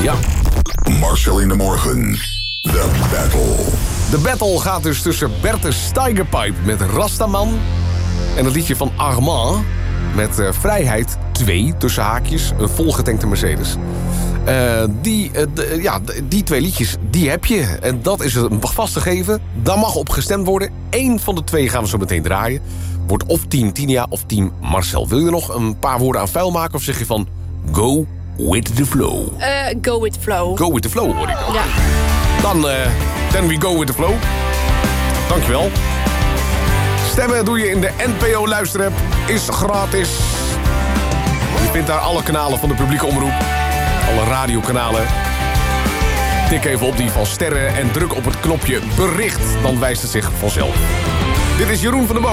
Ja. Marcel in de morgen. The Battle. De battle gaat dus tussen Bertus Tigerpipe met Rastaman en het liedje van Armand met Vrijheid 2, tussen haakjes, een volgetankte Mercedes. Die twee liedjes, die heb je. En dat is een vastgegeven. Daar mag op gestemd worden. Eén van de twee gaan we zo meteen draaien. Wordt of team Tinia of team Marcel. Wil je er nog een paar woorden aan vuil maken? Of zeg je van go with the flow? Go with the flow. Go with the flow, hoor ik dan. Ja. Dan we go with the flow. Dankjewel. Stemmen doe je in de NPO Luisterapp. Is gratis. Je vindt daar alle kanalen van de publieke omroep. Alle radiokanalen. Tik even op die van Sterren en druk op het knopje bericht. Dan wijst het zich vanzelf. Dit is Jeroen van der Boom.